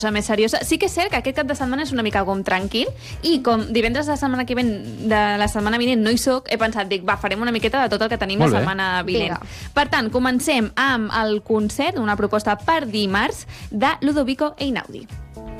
més seriosa. Sí que és cert que aquest cap de setmana és una mica com tranquil i com divendres de la setmana vinent no hi soc, he pensat, farem una miqueta de tot el que tenim la setmana vinent. Per tant, comencem amb el concert, una proposta per dimarts de Ludovico Einaudi.